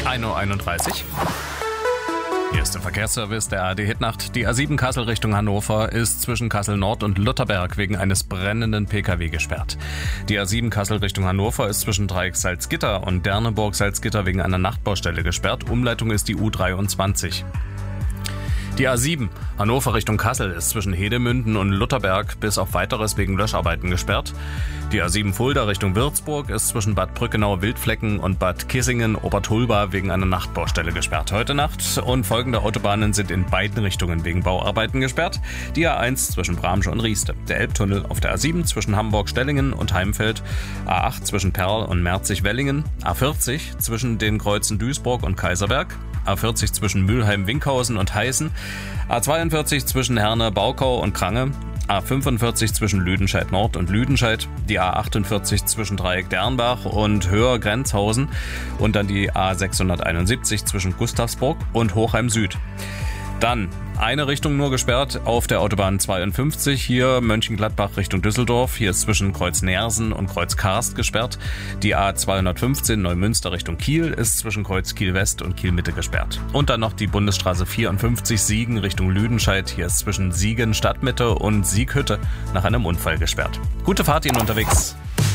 1:31 Uhr. Hier ist der Verkehrsservice der ARD Hitnacht. Die A7 Kassel Richtung Hannover ist zwischen Kassel Nord und Lutherberg wegen eines brennenden Pkw gesperrt. Die A7 Kassel Richtung Hannover ist zwischen Dreieck Salzgitter und Derneburg Salzgitter wegen einer Nachtbaustelle gesperrt. Umleitung ist die U23. Die A7 Hannover Richtung Kassel ist zwischen Hedemünden und Lutherberg bis auf Weiteres wegen Löscharbeiten gesperrt. Die A7 Fulda Richtung Würzburg ist zwischen Bad Brückenau-Wildflecken und Bad Kissingen-Obertulba wegen einer Nachtbaustelle gesperrt. Heute Nacht und folgende Autobahnen sind in beiden Richtungen wegen Bauarbeiten gesperrt. Die A1 zwischen Bramsche und Rieste, der Elbtunnel auf der A7 zwischen Hamburg-Stellingen und Heimfeld, A8 zwischen Perl und Merzig-Wellingen, A40 zwischen den Kreuzen Duisburg und Kaiserberg, A40 zwischen Mülheim-Winkhausen und Heißen, A42 zwischen Herne, Baukau und Krange, A45 zwischen Lüdenscheid Nord und Lüdenscheid, die A48 zwischen Dreieck Dernbach und Höher-Grenzhausen und dann die A671 zwischen Gustavsburg und Hochheim Süd. Dann eine Richtung nur gesperrt auf der Autobahn 52, hier Mönchengladbach Richtung Düsseldorf. Hier ist zwischen Kreuz Neersen und Kreuz Karst gesperrt. Die A215 Neumünster Richtung Kiel ist zwischen Kreuz Kiel West und Kiel Mitte gesperrt. Und dann noch die Bundesstraße 54 Siegen Richtung Lüdenscheid. Hier ist zwischen Siegen Stadtmitte und Sieghütte nach einem Unfall gesperrt. Gute Fahrt Ihnen unterwegs.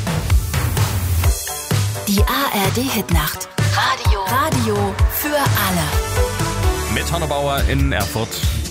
Die ARD Hitnacht. Radio für alle. Mit Hanno Bauer in Erfurt.